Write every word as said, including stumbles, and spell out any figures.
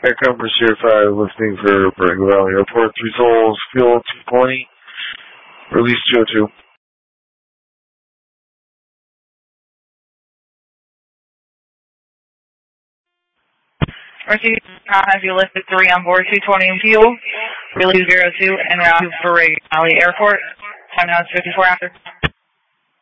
Aircraft Pursuit five, lifting for Brigham Valley Airport, three souls, fuel two twenty, release two oh two. Mercy, have you lifted three on board, two twenty in fuel, release zero two, and route for Brigham Valley Airport. Time now is fifty-four after.